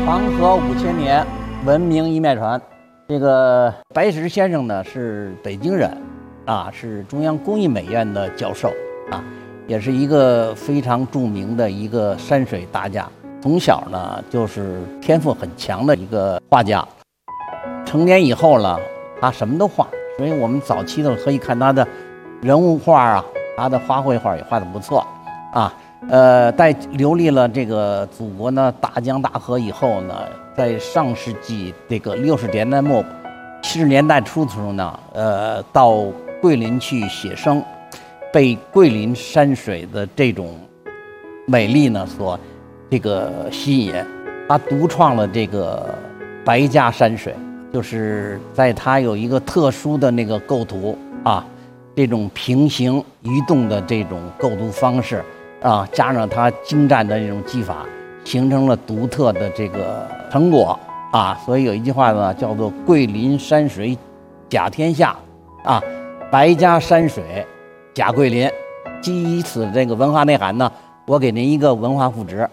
黄河5000年，文明一脉传。这个白石先生呢是北京人，是中央工艺美院的教授，也是一个非常著名的一个山水大家。从小呢就是天赋很强的一个画家。成年以后呢，他什么都画，所以我们早期的可以看他的人物画他的花卉画也画得不错在游历了这个祖国呢大江大河以后呢，在上世纪这个60年代末、70年代初的时候呢，到桂林去写生，被桂林山水的这种美丽呢所这个吸引，他独创了这个白家山水，就是在他有一个特殊的那个构图这种平行移动的这种构图方式加上他精湛的这种技法，形成了独特的这个成果所以有一句话呢叫做桂林山水甲天下白家山水甲桂林。基于此这个文化内涵呢，我给您一个文化赋值。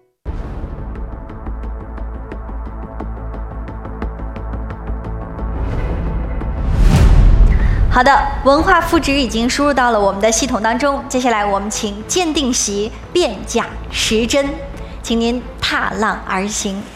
好的，文化赋值已经输入到了我们的系统当中。接下来我们请鉴定席辨假识真，请您踏浪而行。